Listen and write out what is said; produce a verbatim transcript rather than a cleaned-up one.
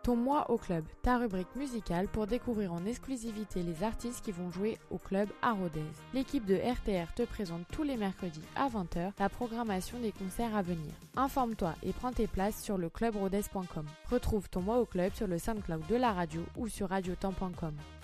Ton mois au club, ta rubrique musicale pour découvrir en exclusivité les artistes qui vont jouer au club à Rodez. L'équipe de R T R te présente tous les mercredis à vingt heures la programmation des concerts à venir. Informe-toi et prends tes places sur le club rodez point com. Retrouve ton mois au club sur le SoundCloud de la radio ou sur radiotemps point com.